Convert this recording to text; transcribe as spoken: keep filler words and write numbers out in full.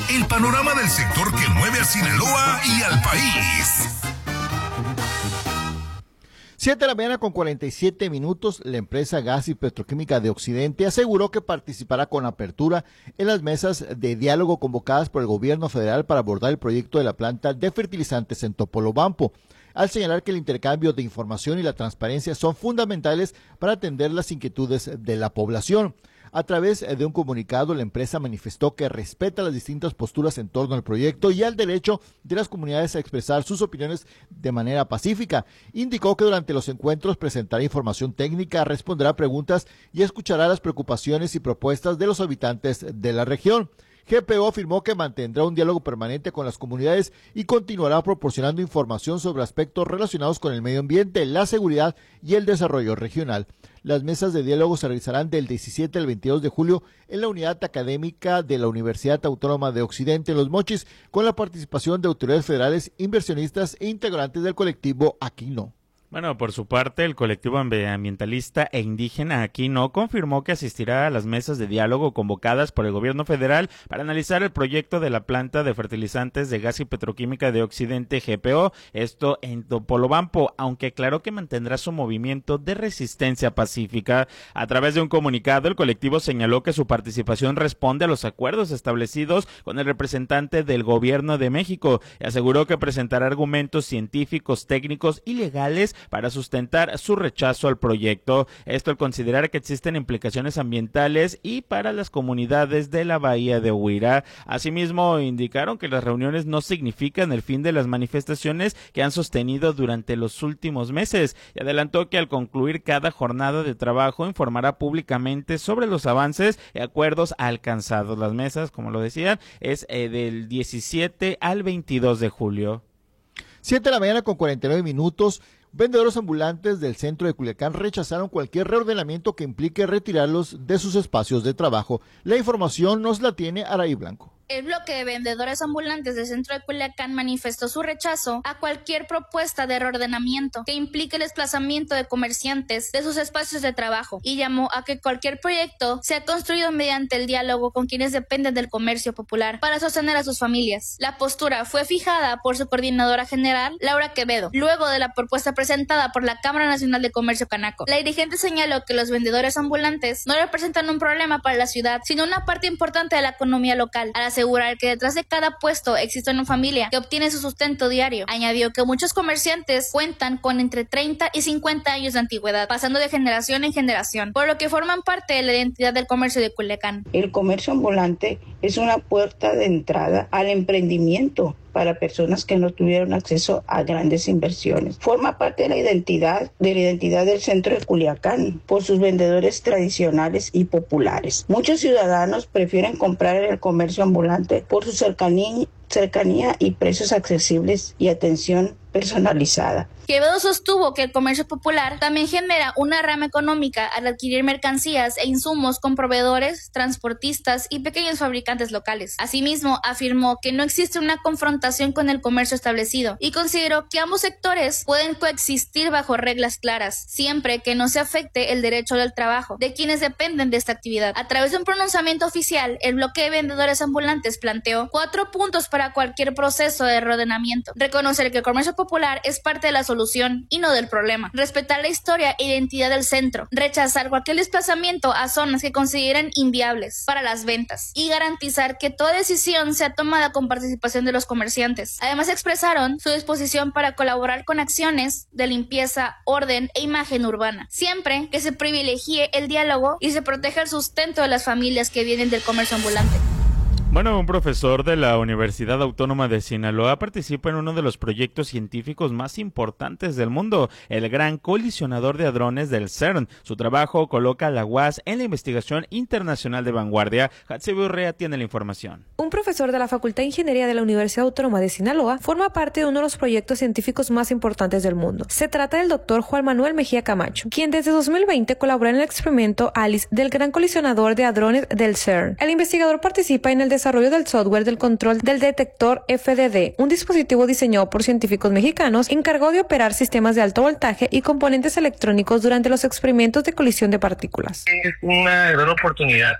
El panorama del sector que mueve a Sinaloa y al país. siete de la mañana con cuarenta y siete minutos, la empresa Gas y Petroquímica de Occidente aseguró que participará con apertura en las mesas de diálogo convocadas por el gobierno federal para abordar el proyecto de la planta de fertilizantes en Topolobampo, al señalar que el intercambio de información y la transparencia son fundamentales para atender las inquietudes de la población. A través de un comunicado, la empresa manifestó que respeta las distintas posturas en torno al proyecto y al derecho de las comunidades a expresar sus opiniones de manera pacífica. Indicó que durante los encuentros presentará información técnica, responderá preguntas y escuchará las preocupaciones y propuestas de los habitantes de la región. G P O afirmó que mantendrá un diálogo permanente con las comunidades y continuará proporcionando información sobre aspectos relacionados con el medio ambiente, la seguridad y el desarrollo regional. Las mesas de diálogo se realizarán del diecisiete al veintidós de julio en la unidad académica de la Universidad Autónoma de Occidente en Los Mochis, con la participación de autoridades federales, inversionistas e integrantes del colectivo Aquino. Bueno, por su parte, el colectivo ambientalista e indígena Aquino confirmó que asistirá a las mesas de diálogo convocadas por el gobierno federal para analizar el proyecto de la planta de fertilizantes de gas y petroquímica de Occidente G P O, esto en Topolobampo, aunque aclaró que mantendrá su movimiento de resistencia pacífica. A través de un comunicado, el colectivo señaló que su participación responde a los acuerdos establecidos con el representante del gobierno de México y aseguró que presentará argumentos científicos, técnicos y legales para sustentar su rechazo al proyecto. Esto al considerar que existen implicaciones ambientales y para las comunidades de la bahía de Huira. Asimismo, indicaron que las reuniones no significan el fin de las manifestaciones que han sostenido durante los últimos meses y adelantó que al concluir cada jornada de trabajo informará públicamente sobre los avances y acuerdos alcanzados. Las mesas, como lo decían, es eh, del diecisiete al veintidós de julio. siete de la mañana con cuarenta y nueve minutos. Vendedores ambulantes del centro de Culiacán rechazaron cualquier reordenamiento que implique retirarlos de sus espacios de trabajo. La información nos la tiene Araí Blanco. El bloque de vendedores ambulantes del centro de Culiacán manifestó su rechazo a cualquier propuesta de reordenamiento que implique el desplazamiento de comerciantes de sus espacios de trabajo y llamó a que cualquier proyecto sea construido mediante el diálogo con quienes dependen del comercio popular para sostener a sus familias. La postura fue fijada por su coordinadora general, Laura Quevedo, luego de la propuesta presentada por la Cámara Nacional de Comercio Canaco. La dirigente señaló que los vendedores ambulantes no representan un problema para la ciudad, sino una parte importante de la economía local, al asegurar que detrás de cada puesto existe una familia que obtiene su sustento diario. Añadió que muchos comerciantes cuentan con entre treinta y cincuenta años de antigüedad, pasando de generación en generación, por lo que forman parte de la identidad del comercio de Culiacán. El comercio ambulante es una puerta de entrada al emprendimiento para personas que no tuvieron acceso a grandes inversiones. Forma parte de la identidad, de la identidad del centro de Culiacán por sus vendedores tradicionales y populares. Muchos ciudadanos prefieren comprar en el comercio ambulante por su cercanía, cercanía y precios accesibles y atención personalizada. Quevedo sostuvo que el comercio popular también genera una rama económica al adquirir mercancías e insumos con proveedores, transportistas y pequeños fabricantes locales. Asimismo, afirmó que no existe una confrontación con el comercio establecido y consideró que ambos sectores pueden coexistir bajo reglas claras, siempre que no se afecte el derecho del trabajo de quienes dependen de esta actividad. A través de un pronunciamiento oficial, el bloque de vendedores ambulantes planteó cuatro puntos para cualquier proceso de reordenamiento. Reconocer que el comercio popular es parte de la solución y no del problema. Respetar la historia e identidad del centro. Rechazar cualquier desplazamiento a zonas que consideren inviables para las ventas. Y garantizar que toda decisión sea tomada con participación de los comerciantes. Además expresaron su disposición para colaborar con acciones de limpieza, orden e imagen urbana. Siempre que se privilegie el diálogo y se proteja el sustento de las familias que vienen del comercio ambulante. Bueno, un profesor de la Universidad Autónoma de Sinaloa participa en uno de los proyectos científicos más importantes del mundo, el Gran Colisionador de Hadrones del CERN. Su trabajo coloca a la U A S en la investigación internacional de vanguardia. Hatsebi Urrea tiene la información. Un profesor de la Facultad de Ingeniería de la Universidad Autónoma de Sinaloa forma parte de uno de los proyectos científicos más importantes del mundo. Se trata del doctor Juan Manuel Mejía Camacho, quien desde dos mil veinte colabora en el experimento ALICE del Gran Colisionador de Hadrones del CERN. El investigador participa en el desarrollo desarrollo del software del control del detector F D D, un dispositivo diseñado por científicos mexicanos encargado de operar sistemas de alto voltaje y componentes electrónicos durante los experimentos de colisión de partículas. Es una gran oportunidad